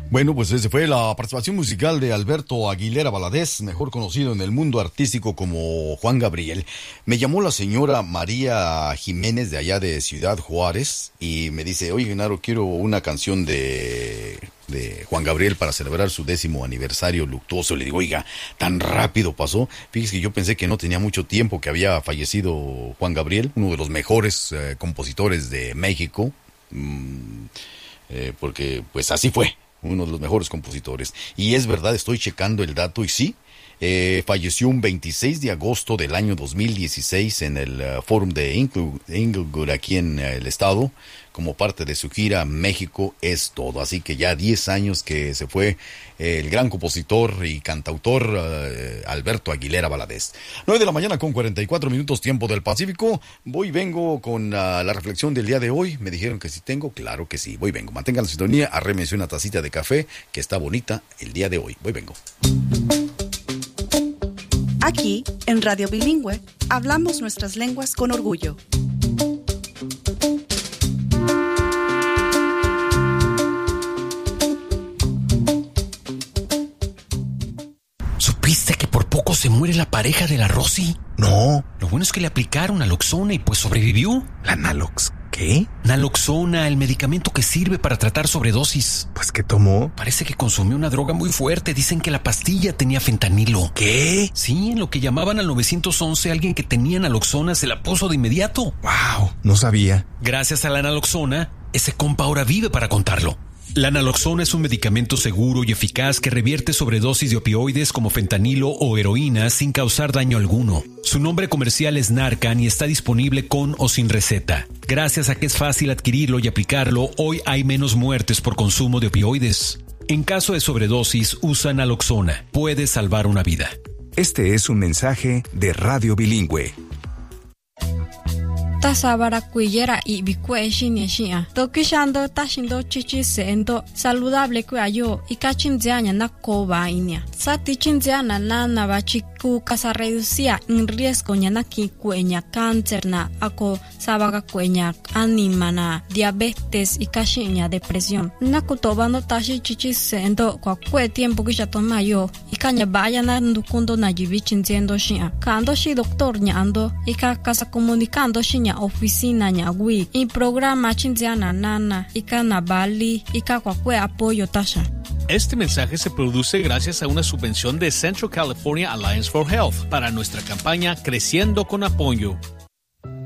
Bueno, pues esa fue la participación musical de Alberto Aguilera Valadez, mejor conocido en el mundo artístico como Juan Gabriel. Me llamó la señora María Jiménez de allá de Ciudad Juárez y me dice, oye, Genaro, quiero una canción de Juan Gabriel para celebrar su 10º aniversario luctuoso. Le digo, oiga, tan rápido pasó. Fíjese que yo pensé que no tenía mucho tiempo que había fallecido Juan Gabriel, uno de los mejores compositores de México, porque pues así fue. Uno de los mejores compositores. Y es verdad, estoy checando el dato y sí, falleció un 26 de agosto del año 2016 en el Fórum de Inglewood, aquí en el estado, como parte de su gira México es todo. Así que ya 10 años que se fue el gran compositor y cantautor Alberto Aguilera Valadez. 9 de la mañana con 44 minutos tiempo del Pacífico. Vengo con la reflexión del día de hoy. Me dijeron que sí tengo, claro que sí. Vengo. Mantengan la sintonía, arrémense una tacita de café que está bonita el día de hoy. Vengo. Aquí, en Radio Bilingüe, hablamos nuestras lenguas con orgullo. ¿Supiste que por poco se muere la pareja de la Rosy? No. Lo bueno es que le aplicaron naloxona y pues sobrevivió. ¿La Nalox? ¿Qué? Naloxona, el medicamento que sirve para tratar sobredosis. Pues, ¿qué tomó? Parece que consumió una droga muy fuerte. Dicen que la pastilla tenía fentanilo. ¿Qué? Sí, en lo que llamaban al 911, alguien que tenía naloxona se la puso de inmediato. ¡Wow! No sabía. Gracias a la naloxona, ese compa ahora vive para contarlo. La naloxona es un medicamento seguro y eficaz que revierte sobredosis de opioides como fentanilo o heroína sin causar daño alguno. Su nombre comercial es Narcan y está disponible con o sin receta. Gracias a que es fácil adquirirlo y aplicarlo, hoy hay menos muertes por consumo de opioides. En caso de sobredosis, usa naloxona. Puede salvar una vida. Este es un mensaje de Radio Bilingüe. Tasabara cuillera y bicue shinieshia. Tokishando tashindo chichi seendo saludable cuayo y cachinziana na coba inia. Sati chinziana na bachiku casa reducía en riesgo ñanaki cueña cáncer na ako sabaga cueña anima na diabetes y cachiña depresión. Nakutobando tashi chichi seendo kwa kue tiempo que ya tomayo y caña vaya na ndukundo na jibichinziendo shia. Kando shi doctor ñando y casa comunicando shinya oficina ñagui y programa chinziana nana y kana bali y kakwa apoyo tasha. Este mensaje se produce gracias a una subvención de Central California Alliance for Health para nuestra campaña Creciendo con Apoyo.